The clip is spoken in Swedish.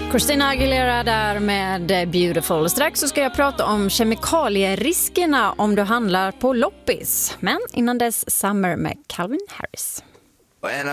Christina Aguilera där med Beautiful. Strax så ska jag prata om kemikalieriskerna om du handlar på loppis. Men innan dess Summer med Calvin Harris.